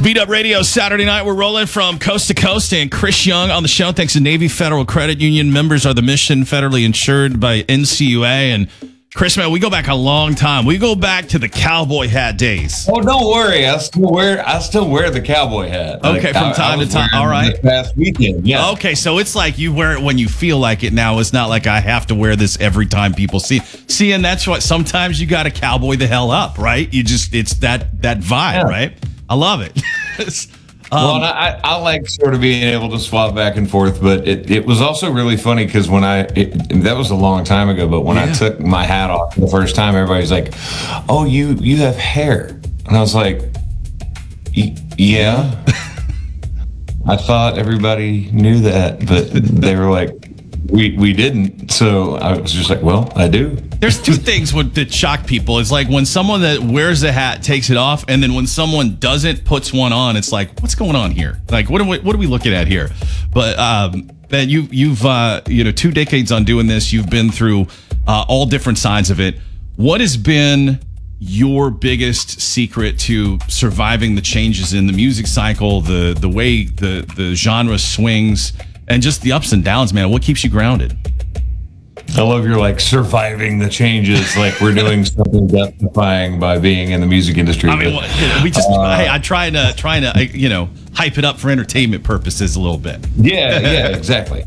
Beat Up Radio Saturday night. We're rolling from coast to coast, and Chris Young on the show. Thanks to Navy Federal Credit Union. Members are the mission, federally insured by NCUA. And Chris, man, we go back a long time. We go back to the cowboy hat days. Oh, don't worry. I still wear the cowboy hat. Okay, from time to time. All right. Past weekend, yeah. Okay, so it's like you wear it when you feel like it now. It's not like I have to wear this every time people see. See, and that's what sometimes you got to cowboy the hell up, right? It's that vibe, right? I love it. Well, I like sort of being able to swap back and forth, but it was also really funny because that was a long time ago, but when I took my hat off the first time, everybody's like, "Oh, you have hair," and I was like, "Yeah." I thought everybody knew that, but they were like, "We didn't." So I was just like, "Well, I do." There's two things that shock people. It's like when someone that wears a hat takes it off, and then when someone doesn't, puts one on, it's like, what's going on here? Like, what are we looking at here? But man, you've 2 decades on doing this. You've been through all different sides of it. What has been your biggest secret to surviving the changes in the music cycle, the way the genre swings, and just the ups and downs, man? What keeps you grounded? I love your surviving the changes, like we're doing something death-defying by being in the music industry. I mean, we just I'm trying to hype it up for entertainment purposes a little bit. Yeah, exactly.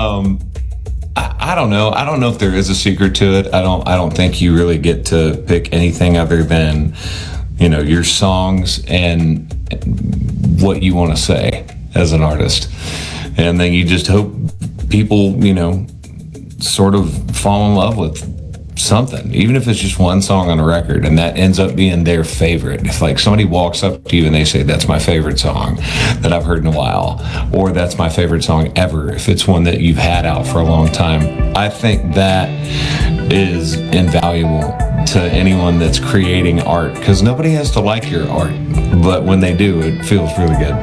I don't know. I don't know if there is a secret to it. I don't think you really get to pick anything other than your songs and what you want to say as an artist, and then you just hope people sort of fall in love with something, even if it's just one song on a record, and that ends up being their favorite. If somebody walks up to you and they say, "That's my favorite song that I've heard in a while," or "That's my favorite song ever," if it's one that you've had out for a long time, I think that is invaluable to anyone that's creating art, because nobody has to like your art, but when they do, it feels really good.